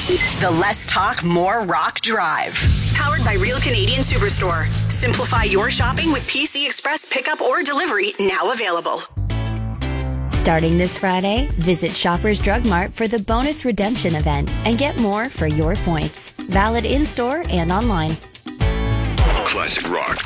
The Less Talk, More Rock Drive. Powered by Real Canadian Superstore. Simplify your shopping with PC Express pickup or delivery, now available. Starting this Friday, visit Shoppers Drug Mart for the bonus redemption event and get more for your points. Valid in-store and online. Classic rock.